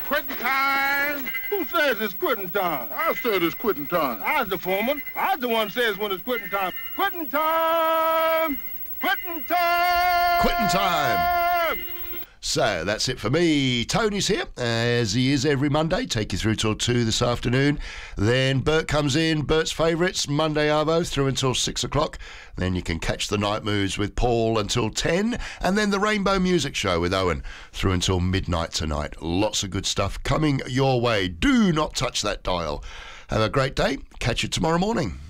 Quitting time. Who says it's quitting time? I said it's quitting time. I was the foreman. I was the one says when it's quitting time. Quitting time. Quitting time. Quitting time. So that's it for me. Tony's here, as he is every Monday. Take you through till 2 this afternoon. Then Bert comes in, Bert's favourites, Monday Arvo, through until 6 o'clock. Then you can catch the Night Moves with Paul until 10. And then the Rainbow Music Show with Owen through until midnight tonight. Lots of good stuff coming your way. Do not touch that dial. Have a great day. Catch you tomorrow morning.